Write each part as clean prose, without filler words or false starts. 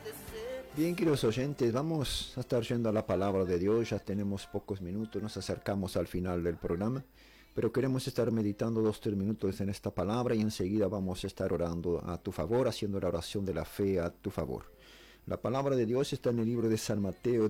Bien, queridos oyentes, vamos a estar yendo a la palabra de Dios. Ya tenemos pocos minutos, nos acercamos al final del programa, pero queremos estar meditando 2-3 minutos en esta palabra y enseguida vamos a estar orando a tu favor, haciendo la oración de la fe a tu favor. La palabra de Dios está en el libro de San Mateo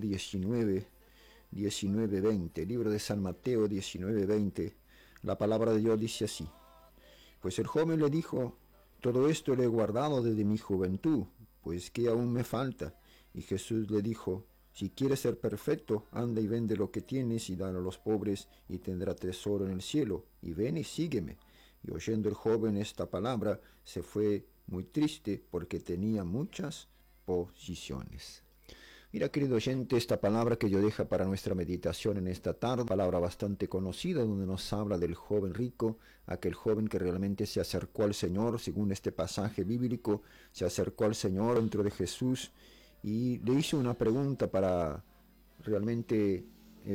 19:20. Libro de San Mateo 19:20. La palabra de Dios dice así: Pues el joven le dijo: todo esto lo he guardado desde mi juventud, pues ¿qué aún me falta? Y Jesús le dijo: si quieres ser perfecto, anda y vende lo que tienes y dalo a los pobres, y tendrá tesoro en el cielo, y ven y sígueme. Y oyendo el joven esta palabra, se fue muy triste, porque tenía muchas posesiones. Mira, querido oyente, esta palabra que yo dejo para nuestra meditación en esta tarde, palabra bastante conocida, donde nos habla del joven rico, aquel joven que realmente se acercó al Señor, según este pasaje bíblico, se acercó al Señor dentro de Jesús, y le hizo una pregunta para realmente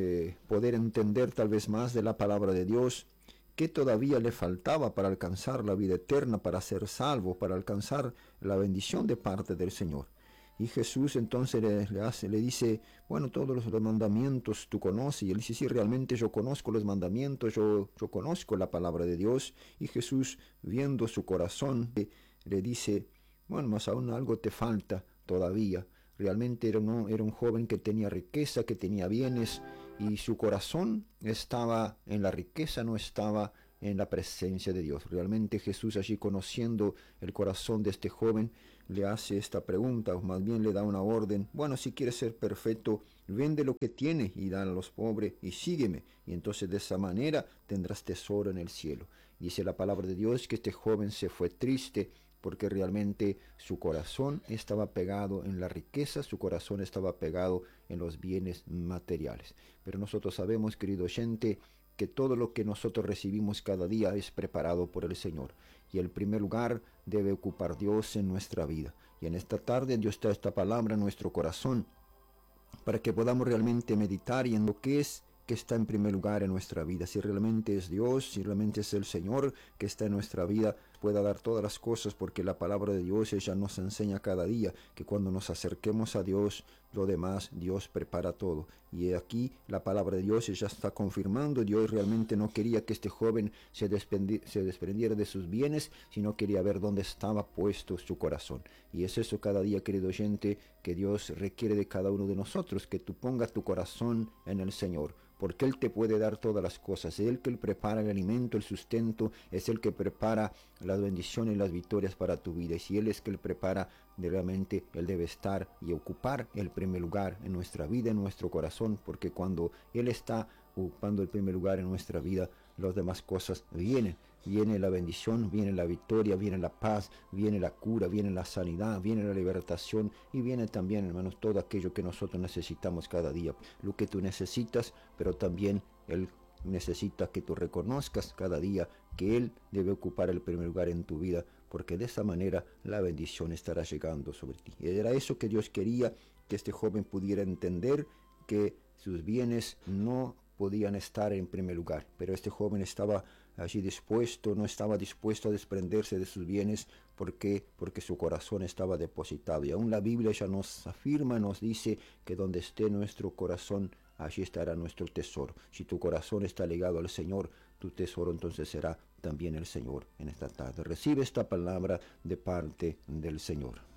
poder entender tal vez más de la palabra de Dios, qué todavía le faltaba para alcanzar la vida eterna, para ser salvo, para alcanzar la bendición de parte del Señor. Y Jesús entonces le dice: bueno, todos los mandamientos tú conoces. Y él dice: sí, realmente yo conozco los mandamientos, yo conozco la palabra de Dios. Y Jesús, viendo su corazón, le dice: bueno, más aún algo te falta todavía. Realmente era un joven que tenía riqueza, que tenía bienes, y su corazón estaba en la riqueza, no estaba en la presencia de Dios. Realmente Jesús, allí conociendo el corazón de este joven, le hace esta pregunta, o más bien le da una orden: bueno, si quieres ser perfecto, vende lo que tienes y da a los pobres y sígueme, y entonces de esa manera tendrás tesoro en el cielo. Dice la palabra de Dios que este joven se fue triste, porque realmente su corazón estaba pegado en la riqueza, su corazón estaba pegado en los bienes materiales. Pero nosotros sabemos, querido oyente, que todo lo que nosotros recibimos cada día es preparado por el Señor. Y el primer lugar debe ocupar Dios en nuestra vida. Y en esta tarde Dios está esta palabra en nuestro corazón, para que podamos realmente meditar y en lo que es que está en primer lugar en nuestra vida. Si realmente es Dios, si realmente es el Señor que está en nuestra vida, pueda dar todas las cosas, porque la palabra de Dios ella nos enseña cada día que cuando nos acerquemos a Dios, lo demás Dios prepara todo. Y aquí la palabra de Dios ella está confirmando: Dios realmente no quería que este joven se desprendiera de sus bienes, sino quería ver dónde estaba puesto su corazón. Y es eso cada día, querido oyente, que Dios requiere de cada uno de nosotros, que tú pongas tu corazón en el Señor, porque Él te puede dar todas las cosas. Es Él que prepara el alimento, el sustento, es Él que prepara las bendiciones y las victorias para tu vida. Y si Él es que Él prepara, realmente Él debe estar y ocupar el primer lugar en nuestra vida, en nuestro corazón, porque cuando Él está ocupando el primer lugar en nuestra vida, las demás cosas vienen. Viene la bendición, viene la victoria, viene la paz, viene la cura, viene la sanidad, viene la libertación, y viene también, hermanos, todo aquello que nosotros necesitamos cada día. Lo que tú necesitas, pero también Él necesita que tú reconozcas cada día que Él debe ocupar el primer lugar en tu vida, porque de esa manera la bendición estará llegando sobre ti. Y era eso que Dios quería, que este joven pudiera entender, que sus bienes no podían estar en primer lugar, pero este joven estaba allí dispuesto, no estaba dispuesto a desprenderse de sus bienes, porque su corazón estaba depositado. Y aún la Biblia ya nos afirma, nos dice que donde esté nuestro corazón, allí estará nuestro tesoro. Si tu corazón está ligado al Señor, tu tesoro entonces será también el Señor en esta tarde. Recibe esta palabra de parte del Señor.